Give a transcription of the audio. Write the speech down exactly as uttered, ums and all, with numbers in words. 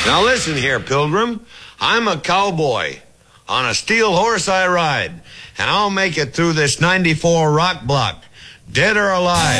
Now listen here, Pilgrim. I'm a cowboy. On a steel horse I ride, and I'll make it through this ninety-four rock block, dead or alive.